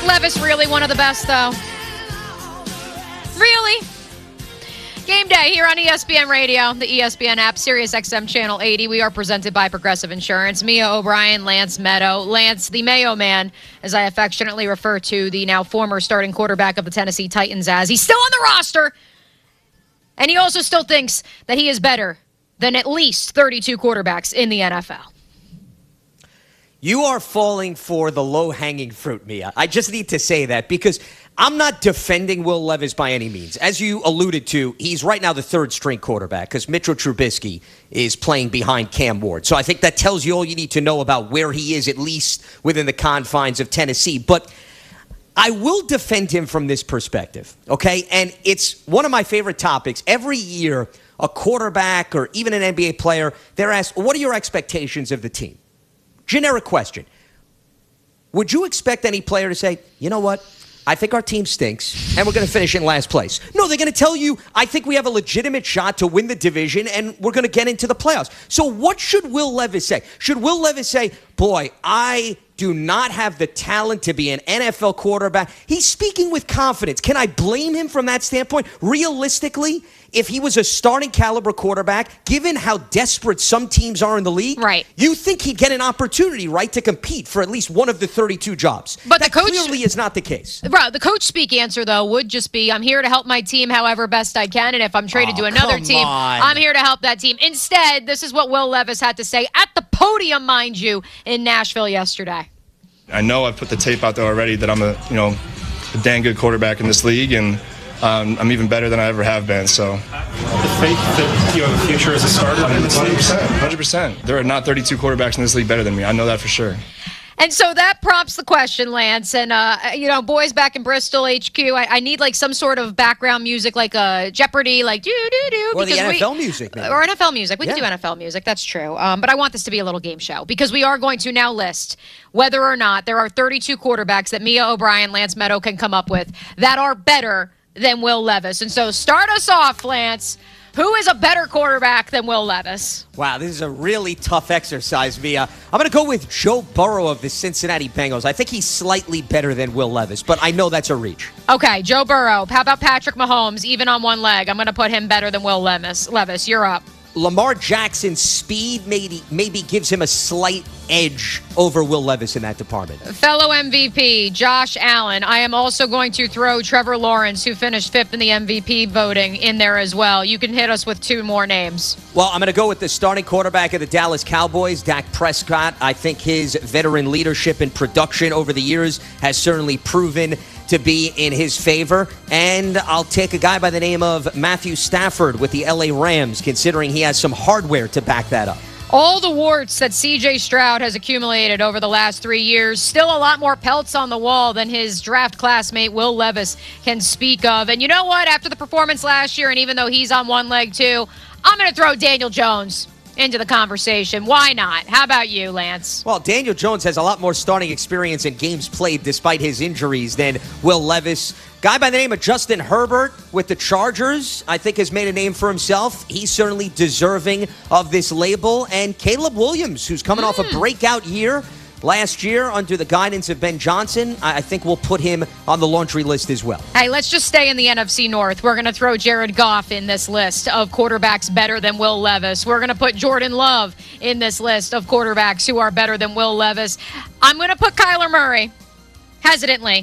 Levis really one of the best, though? Really? Game day here on ESPN Radio, the ESPN app, Sirius XM Channel 80. We are presented by Progressive Insurance. Mia O'Brien, Lance Meadow. Lance, the Mayo Man, as I affectionately refer to the now former starting quarterback of the Tennessee Titans as. He's still on the roster, and he also still thinks that he is better than at least 32 quarterbacks in the NFL. You are falling for the low-hanging fruit, Mia. I just need to say that because I'm not defending Will Levis by any means. As you alluded to, he's right now the third-string quarterback because Mitchell Trubisky is playing behind Cam Ward. So I think that tells you all you need to know about where he is, at least within the confines of Tennessee. But I will defend him from this perspective, okay? And it's one of my favorite topics. Every year, a quarterback or even an NBA player, they're asked, what are your expectations of the team? Generic question. Would you expect any player to say, you know what? I think our team stinks, and we're going to finish in last place. No, they're going to tell you, I think we have a legitimate shot to win the division, and we're going to get into the playoffs. So what should Will Levis say? Should Will Levis say, boy, I do not have the talent to be an NFL quarterback? He's speaking with confidence. Can I blame him from that standpoint? Realistically, if he was a starting caliber quarterback, given how desperate some teams are in the league, right, you think he'd get an opportunity, right, to compete for at least one of the 32 jobs. But that the coach clearly is not the case. Bro, the coach speak answer, though, would just be, I'm here to help my team however best I can, and if I'm traded to another team, I'm here to help that team. Instead, this is what Will Levis had to say at the podium, mind you, in Nashville yesterday. I know I've put the tape out there already that I'm a dang good quarterback in this league, and I'm even better than I ever have been. So, the faith that you have a future as a starter in this league? 100%. There are not 32 quarterbacks in this league better than me. I know that for sure. And so that prompts the question, Lance. And, boys back in Bristol, HQ, I need like some sort of background music, like a Jeopardy, like do-do-do. Or the NFL music. Maybe. Or NFL music. We can do NFL music. That's true. But I want this to be a little game show because we are going to now list whether or not there are 32 quarterbacks that Mia O'Brien, Lance Meadow can come up with that are better than Will Levis. And so start us off, Lance. Who is a better quarterback than Will Levis? Wow, this is a really tough exercise, Mia. I'm going to go with Joe Burrow of the Cincinnati Bengals. I think he's slightly better than Will Levis, but I know that's a reach. Okay, Joe Burrow. How about Patrick Mahomes, even on one leg? I'm going to put him better than Will Levis. You're up. Lamar Jackson's speed maybe gives him a slight edge over Will Levis in that department. Fellow MVP, Josh Allen. I am also going to throw Trevor Lawrence, who finished 5th in the MVP voting, in there as well. You can hit us with 2 more names. Well, I'm going to go with the starting quarterback of the Dallas Cowboys, Dak Prescott. I think his veteran leadership and production over the years has certainly proven to be in his favor. And I'll take a guy by the name of Matthew Stafford with the LA Rams, considering he has some hardware to back that up. All the warts that C.J. Stroud has accumulated over the last 3 years, still a lot more pelts on the wall than his draft classmate Will Levis can speak of. And you know what? After the performance last year, and even though he's on one leg too, I'm going to throw Daniel Jones into the conversation. Why not? How about you, Lance? Well, Daniel Jones has a lot more starting experience in games played despite his injuries than Will Levis. Guy by the name of Justin Herbert with the Chargers, I think, has made a name for himself. He's certainly deserving of this label. And Caleb Williams, who's coming off a breakout year last year under the guidance of Ben Johnson, I think we'll put him on the laundry list as well. Hey, let's just stay in the NFC North. We're going to throw Jared Goff in this list of quarterbacks better than Will Levis. We're going to put Jordan Love in this list of quarterbacks who are better than Will Levis. I'm going to put Kyler Murray, hesitantly.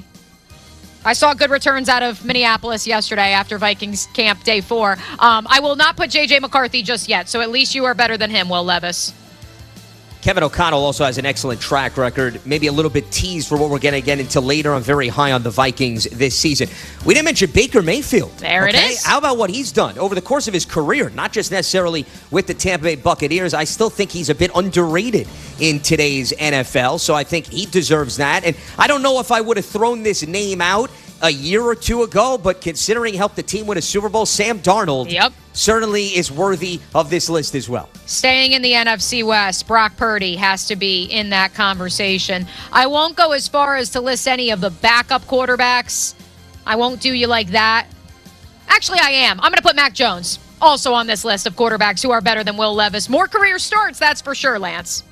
I saw good returns out of Minneapolis yesterday after Vikings camp day 4. I will not put J.J. McCarthy just yet, so at least you are better than him, Will Levis. Kevin O'Connell also has an excellent track record, maybe a little bit teased for what we're going to get into later. I'm very high on the Vikings this season. We didn't mention Baker Mayfield. There it is. How about what he's done over the course of his career, not just necessarily with the Tampa Bay Buccaneers. I still think he's a bit underrated in today's NFL, so I think he deserves that. And I don't know if I would have thrown this name out a year or two ago, but considering he helped the team win a Super Bowl, Sam Darnold certainly is worthy of this list as well. Staying in the NFC West, Brock Purdy has to be in that conversation. I won't go as far as to list any of the backup quarterbacks. I won't do you like that. Actually, I am. I'm going to put Mac Jones also on this list of quarterbacks who are better than Will Levis. More career starts, that's for sure, Lance.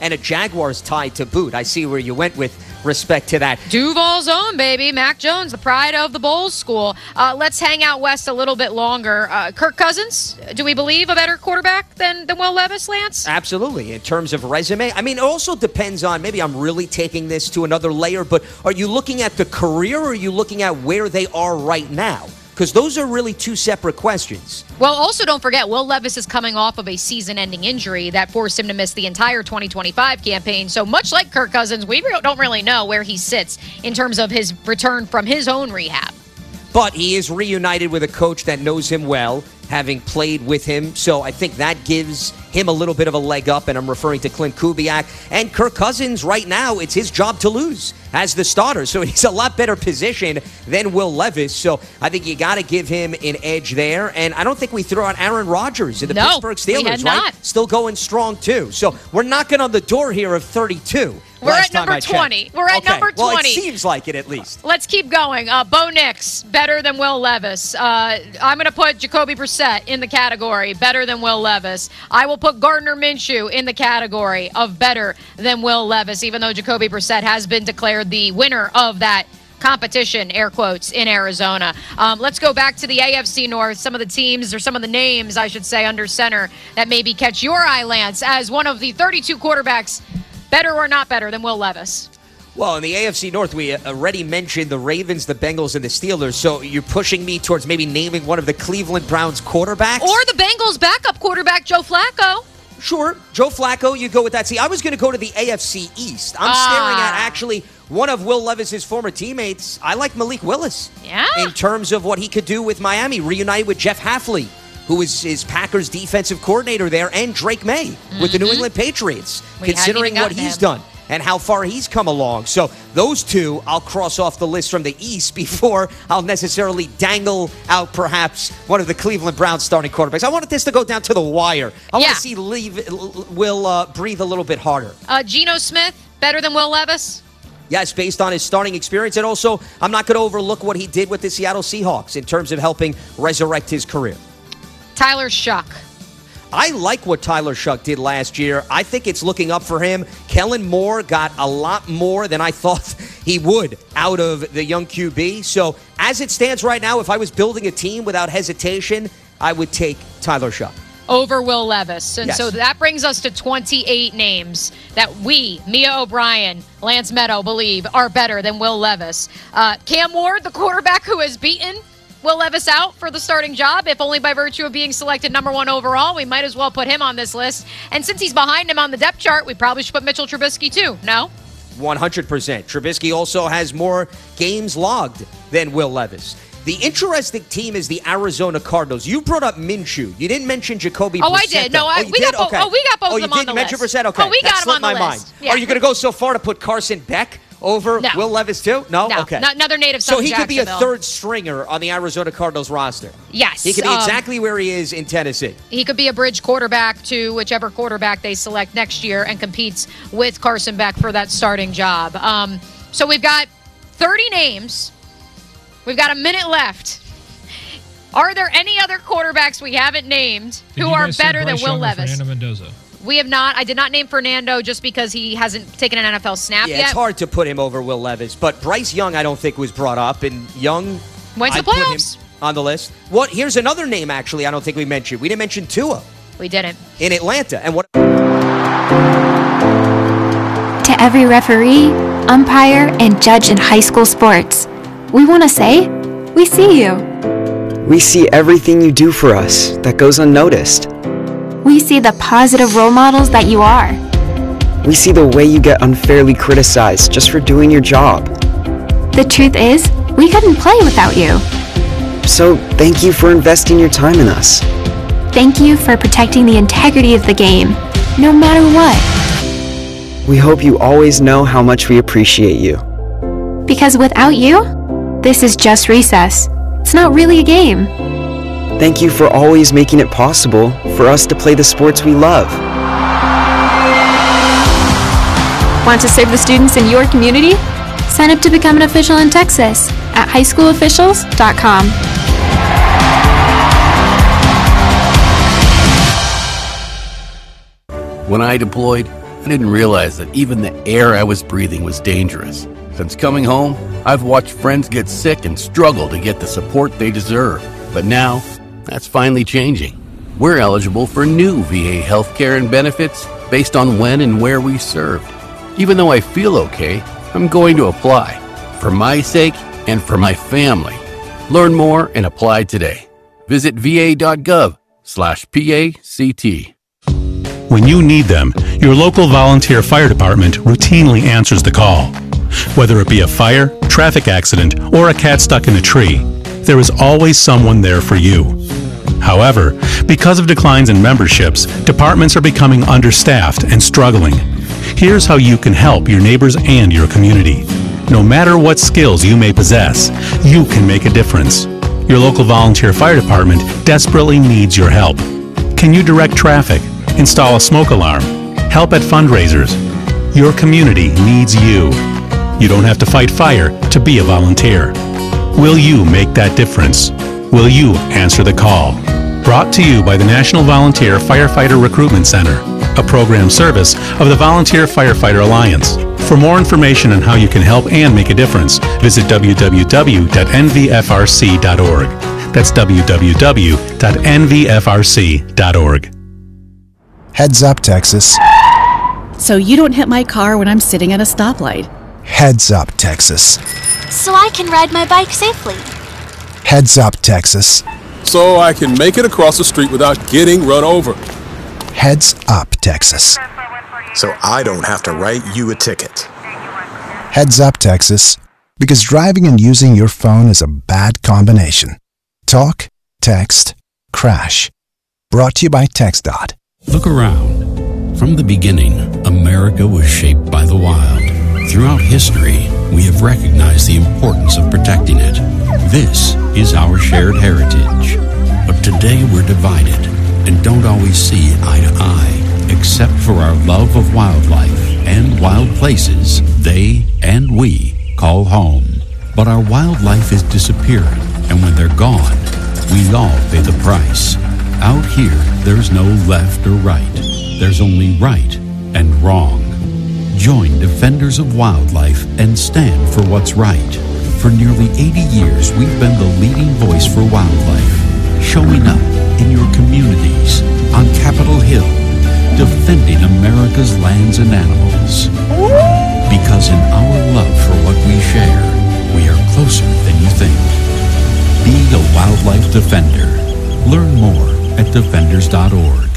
and a Jaguars tie to boot. I see where you went with respect to that. Duval's own, baby. Mac Jones, the pride of the Bulls school. Let's hang out west a little bit longer. Kirk Cousins, do we believe a better quarterback than Will Levis, Lance? Absolutely. In terms of resume, I mean, it also depends on, maybe I'm really taking this to another layer, but are you looking at the career or are you looking at where they are right now? Because those are really two separate questions. Well, also don't forget, Will Levis is coming off of a season-ending injury that forced him to miss the entire 2025 campaign. So much like Kirk Cousins, we don't really know where he sits in terms of his return from his own rehab. But he is reunited with a coach that knows him well, having played with him. So I think that gives him a little bit of a leg up, and I'm referring to Clint Kubiak. And Kirk Cousins, right now, it's his job to lose as the starter. So he's a lot better position than Will Levis. So I think you got to give him an edge there. And I don't think we threw out Aaron Rodgers in the Pittsburgh Steelers, we had right? not. Still going strong, too. So we're knocking on the door here of 32. We're at number 20. We're at number 20. Well, it seems like it at least. Let's keep going. Bo Nix, better than Will Levis. I'm going to put Jacoby Brissett in the category, better than Will Levis. I will put Gardner Minshew in the category of better than Will Levis, even though Jacoby Brissett has been declared the winner of that competition, air quotes, in Arizona. Let's go back to the AFC North, some of the teams, or some of the names, I should say, under center that maybe catch your eye, Lance, as one of the 32 quarterbacks, better or not better than Will Levis. Well, in the AFC North, we already mentioned the Ravens, the Bengals, and the Steelers. So you're pushing me towards maybe naming one of the Cleveland Browns quarterbacks? Or the Bengals backup quarterback, Joe Flacco. Sure. Joe Flacco, you go with that. See, I was going to go to the AFC East. I'm staring at actually one of Will Levis's former teammates. I like Malik Willis. Yeah. In terms of what he could do with Miami, reunited with Jeff Hafley, who is his Packers defensive coordinator there, and Drake May with the New England Patriots, considering what he's done and how far he's come along. So those two I'll cross off the list from the East before I'll necessarily dangle out perhaps one of the Cleveland Browns starting quarterbacks. I wanted this to go down to the wire. I want to see Will breathe a little bit harder. Geno Smith, better than Will Levis? Yes, based on his starting experience. And also, I'm not going to overlook what he did with the Seattle Seahawks in terms of helping resurrect his career. Tyler Shuck. I like what Tyler Shuck did last year. I think it's looking up for him. Kellen Moore got a lot more than I thought he would out of the young QB. So as it stands right now, if I was building a team without hesitation, I would take Tyler Shuck over Will Levis. And yes. So that brings us to 28 names that we, Mia O'Brien, Lance Meadow, believe are better than Will Levis. Cam Ward, the quarterback who has beaten Will Levis out for the starting job, if only by virtue of being selected number 1 overall. We might as well put him on this list. And since he's behind him on the depth chart, we probably should put Mitchell Trubisky too, no? 100%. Trubisky also has more games logged than Will Levis. The interesting team is the Arizona Cardinals. You brought up Minshew. You didn't mention Jacoby Brissett. Oh, I did. No, we got both of them on the list. You didn't mention Brissett? Okay. Oh, we got him on the list. Yeah. Are you going to go so far to put Carson Beck over Will Levis too? No? Okay. Not another native son. So he could be a third stringer on the Arizona Cardinals roster. Yes. He could be exactly where he is in Tennessee. He could be a bridge quarterback to whichever quarterback they select next year and competes with Carson Beck for that starting job. So we've got 30 names. We've got a minute left. Are there any other quarterbacks we haven't named who are better than Will Levis? Fernando Mendoza? We have not. I did not name Fernando just because he hasn't taken an NFL snap yet. Yeah, it's hard to put him over Will Levis. But Bryce Young, I don't think was brought up. And Young, went to the playoffs. Put him on the list. What? Here's another name, actually, I don't think we mentioned. We didn't mention Tua. We didn't. In Atlanta. And what? To every referee, umpire, and judge in high school sports, we want to say, we see you. We see everything you do for us that goes unnoticed. We see the positive role models that you are. We see the way you get unfairly criticized just for doing your job. The truth is, we couldn't play without you. So thank you for investing your time in us. Thank you for protecting the integrity of the game, no matter what. We hope you always know how much we appreciate you. Because without you, this is just recess. It's not really a game. Thank you for always making it possible for us to play the sports we love. Want to serve the students in your community? Sign up to become an official in Texas at highschoolofficials.com. When I deployed, I didn't realize that even the air I was breathing was dangerous. Since coming home, I've watched friends get sick and struggle to get the support they deserve. But now, that's finally changing. We're eligible for new VA healthcare and benefits based on when and where we served. Even though I feel okay, I'm going to apply. For my sake and for my family. Learn more and apply today. Visit va.gov/PACT. When you need them, your local volunteer fire department routinely answers the call. Whether it be a fire, traffic accident, or a cat stuck in a tree, there is always someone there for you. However, because of declines in memberships, departments are becoming understaffed and struggling. Here's how you can help your neighbors and your community. No matter what skills you may possess, you can make a difference. Your local volunteer fire department desperately needs your help. Can you direct traffic, install a smoke alarm, help at fundraisers? Your community needs you. You don't have to fight fire to be a volunteer. Will you make that difference? Will you answer the call? Brought to you by the National Volunteer Firefighter Recruitment Center, a program service of the Volunteer Firefighter Alliance. For more information on how you can help and make a difference, visit www.nvfrc.org. That's www.nvfrc.org. Heads up, Texas. So you don't hit my car when I'm sitting at a stoplight. Heads up, Texas. So I can ride my bike safely. Heads up, Texas. So I can make it across the street without getting run over. Heads up, Texas. So I don't have to write you a ticket. Heads up, Texas. Because driving and using your phone is a bad combination. Talk, text, crash. Brought to you by TxDOT. Look around. From the beginning, America was shaped by the wild. Throughout history, we have recognized the importance of protecting it. This is our shared heritage. But today we're divided and don't always see eye to eye, except for our love of wildlife and wild places they and we call home. But our wildlife is disappearing, and when they're gone, we all pay the price. Out here, there's no left or right. There's only right and wrong. Join Defenders of Wildlife and stand for what's right. For nearly 80 years, we've been the leading voice for wildlife, showing up in your communities, on Capitol Hill, defending America's lands and animals. Because in our love for what we share, we are closer than you think. Be a wildlife defender. Learn more at defenders.org.